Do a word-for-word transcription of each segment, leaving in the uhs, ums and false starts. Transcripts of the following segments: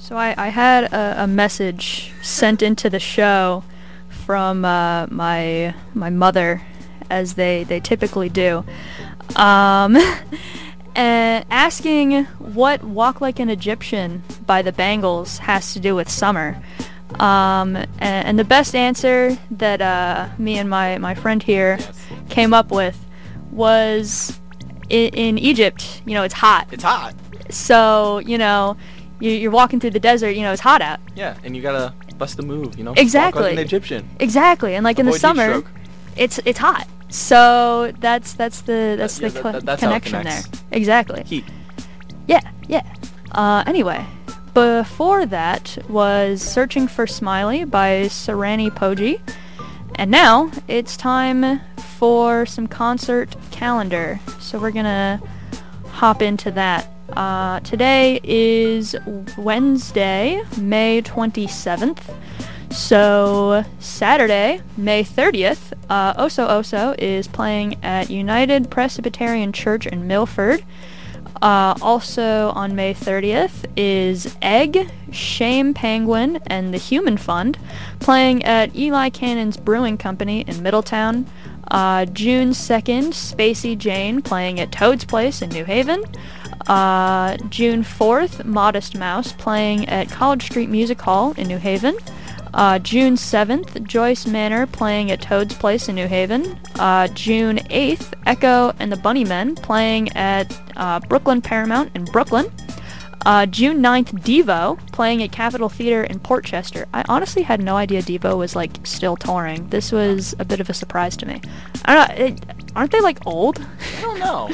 So I, I had a, a message sent into the show from uh, my my mother, as they, they typically do, um, and asking what Walk Like an Egyptian by the Bangles has to do with summer. Um, and, and the best answer that uh, me and my, my friend here Yes. came up with was in, in Egypt, you know, it's hot. It's hot. So, you know, you, you're walking through the desert, you know, it's hot out. Yeah, and you gotta bust the move, you know? Exactly. Walk like an Egyptian. Exactly. And like in the Avoid heat summer, stroke. it's it's hot. So that's that's the that's yeah, the that- co- that- that's how it connection there. connects. Exactly. Heat. Yeah, yeah. Uh, anyway, before that was Searching for Smiley by Sarani Poji. And now it's time for some concert calendar. So we're gonna hop into that. Uh, today is Wednesday, May twenty-seventh. So Saturday, May thirtieth, uh, Oso Oso is playing at United Presbyterian Church in Milford. Uh, also on May thirtieth is Egg, Shame Penguin, and the Human Fund playing at Eli Cannon's Brewing Company in Middletown. Uh, June second, Spacey Jane playing at Toad's Place in New Haven. Uh, June fourth, Modest Mouse playing at College Street Music Hall in New Haven. Uh, June seventh, Joyce Manor playing at Toad's Place in New Haven. Uh, June eighth, Echo and the Bunnymen playing at uh, Brooklyn Paramount in Brooklyn. Uh, June ninth, Devo playing at Capitol Theater in Portchester. I honestly had no idea Devo was like still touring. This was a bit of a surprise to me. I don't know. It, aren't they like old? I don't know.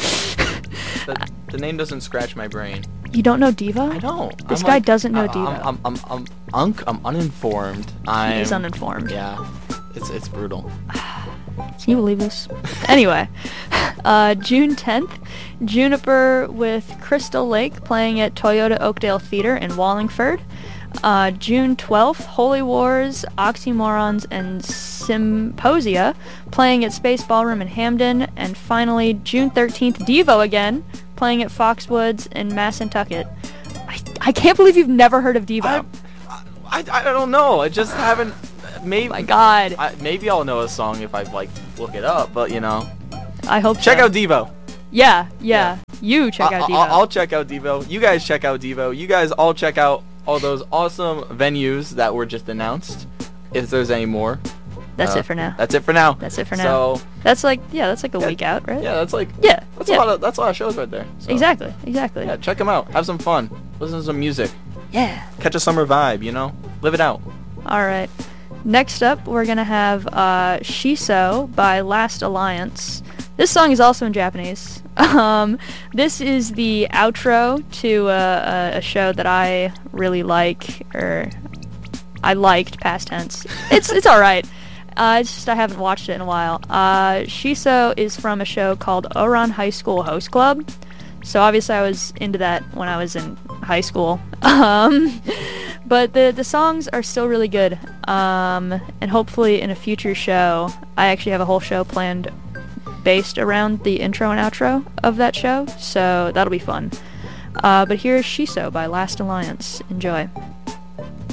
the, the name doesn't scratch my brain. You don't know Devo? I don't. This I'm guy like- doesn't know I- Devo. I'm, I'm, I'm, I'm, unk, I'm uninformed. I'm, He is uninformed. Yeah, it's it's brutal. Can you believe this? Anyway, uh, June tenth, Juniper with Crystal Lake playing at Toyota Oakdale Theater in Wallingford. Uh, June twelfth, Holy Wars, Oxymorons, and Symposia playing at Space Ballroom in Hamden. And finally, June thirteenth, Devo again playing at Foxwoods in Massantucket. I, I can't believe you've never heard of Devo. I, I, I don't know. I just haven't. Maybe. My God. I, maybe I'll know a song if I like look it up. But you know, I hope check so. out Devo. Yeah, yeah. You check out I- Devo. I'll, I'll check out Devo. You guys check out Devo. You guys all check out all those awesome venues that were just announced. If there's any more. That's Uh, it for now. That's it for now. That's it for now. So That's like, yeah, that's like a Yeah, week out, right? yeah, that's like Yeah, that's yeah. a lot of that's a lot of shows right there. So, Exactly, exactly. Yeah, check them out. Have some fun. Listen to some music. Yeah. Catch a summer vibe. You know, live it out. All right. Next up, we're gonna have uh, Shiso by Last Alliance. This song is also in Japanese. Um, this is the outro to uh, a, a show that I really like, or I liked, past tense. It's it's all right. Uh, it's just I haven't watched it in a while. Uh, Shiso is from a show called Oran High School Host Club. So obviously I was into that when I was in high school. Um, but the the songs are still really good. Um, and hopefully in a future show, I actually have a whole show planned based around the intro and outro of that show. So that'll be fun. Uh, but here's Shiso by Last Alliance. Enjoy.